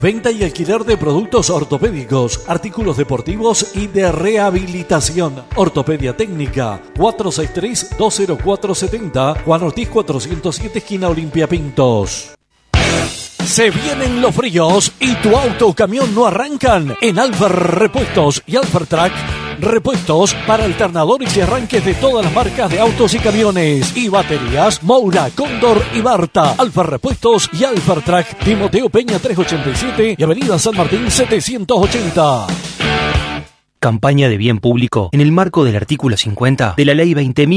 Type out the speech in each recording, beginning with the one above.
Venta y alquiler de productos ortopédicos, artículos deportivos y de rehabilitación. Ortopedia Técnica, 463-20470, Juan Ortiz 407, esquina Olimpia Pintos. Se vienen los fríos y tu auto o camión no arrancan. En Alfer Repuestos y Alfer Track, repuestos para alternadores y arranques de todas las marcas de autos y camiones. Y baterías, Moura, Cóndor y Barta. Alfer Repuestos y Alfer Track, Timoteo Peña 387 y Avenida San Martín 780. Campaña de bien público en el marco del artículo 50 de la Ley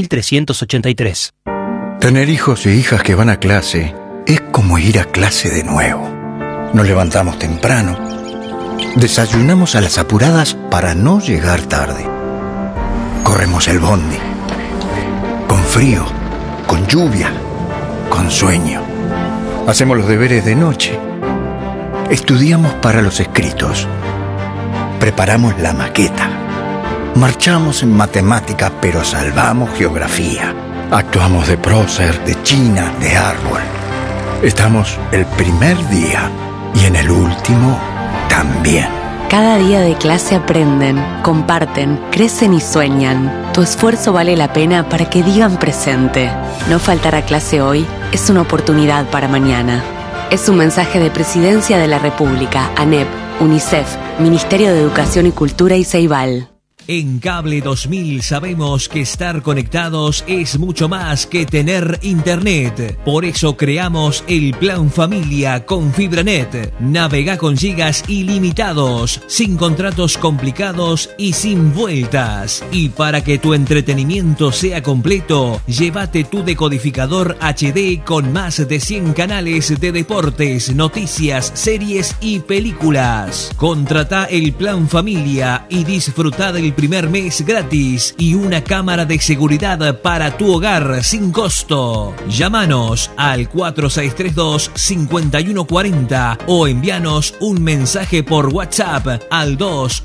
20.383. Tener hijos e hijas que van a clase es como ir a clase de nuevo. Nos levantamos temprano, desayunamos a las apuradas para no llegar tarde. Corremos el bondi, con frío, con lluvia, con sueño. Hacemos los deberes de noche. Estudiamos para los escritos. Preparamos la maqueta. Marchamos en matemática, pero salvamos geografía. Actuamos de prócer, de china, de árbol. Estamos el primer día y en el último también. Cada día de clase aprenden, comparten, crecen y sueñan. Tu esfuerzo vale la pena para que digan presente. No faltar a clase hoy es una oportunidad para mañana. Es un mensaje de Presidencia de la República, ANEP, UNICEF, Ministerio de Educación y Cultura y Ceibal. En Cable 2000 sabemos que estar conectados es mucho más que tener internet. Por eso creamos el Plan Familia con FibraNet. Navega con gigas ilimitados, sin contratos complicados y sin vueltas. Y para que tu entretenimiento sea completo, llévate tu decodificador HD con más de 100 canales de deportes, noticias, series y películas. Contrata el Plan Familia y disfruta del primer mes gratis y una cámara de seguridad para tu hogar sin costo. Llámanos al 4632-5140 o envíanos un mensaje por WhatsApp al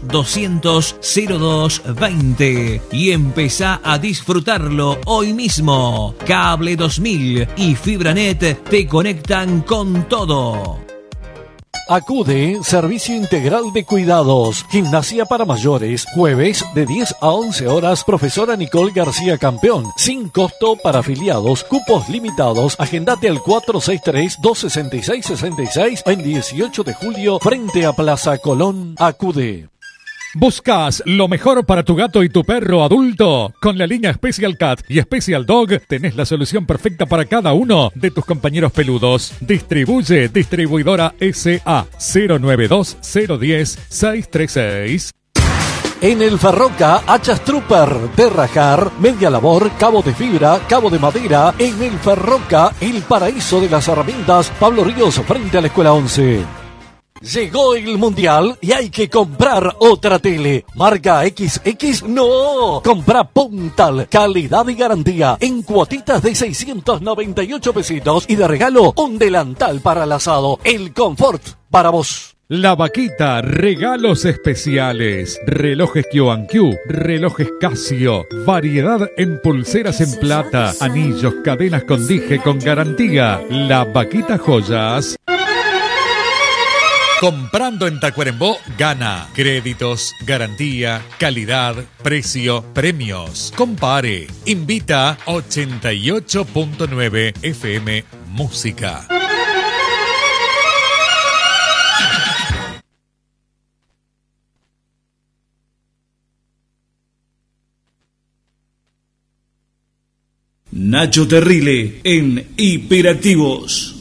200-0220 y empezá a disfrutarlo hoy mismo. Cable 2000 y FibraNet te conectan con todo. Acude, Servicio Integral de Cuidados, Gimnasia para Mayores, jueves de 10 a 11 horas, profesora Nicole García Campeón, sin costo para afiliados, cupos limitados, agendate al 463-266-66 en 18 de julio, frente a Plaza Colón. Acude. ¿Buscas lo mejor para tu gato y tu perro adulto? Con la línea Special Cat y Special Dog tenés la solución perfecta para cada uno de tus compañeros peludos. Distribuye Distribuidora SA 092-010-636. En el Ferroca, hachas Trooper, de rajar, media labor, cabo de fibra, cabo de madera. En el Ferroca, el paraíso de las herramientas, Pablo Ríos, frente a la Escuela 11. Llegó el Mundial y hay que comprar otra tele. ¿Marca XX? ¡No! Compra Puntal, calidad y garantía en cuotitas de 698 pesitos y de regalo un delantal para el asado. El confort para vos. La Vaquita, regalos especiales, relojes Q&Q, relojes Casio, variedad en pulseras en plata, anillos, cadenas con dije con garantía. La Vaquita Joyas. Comprando en Tacuarembó, gana. Créditos, garantía, calidad, precio, premios. Compare. Invita 88.9 FM Música. Nacho Terrile en Hiperactivos.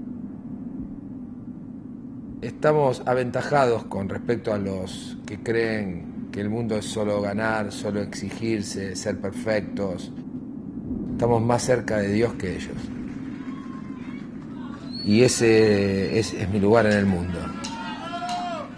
Estamos aventajados con respecto a los que creen que el mundo es solo ganar, solo exigirse, ser perfectos. Estamos más cerca de Dios que ellos. Y ese es mi lugar en el mundo.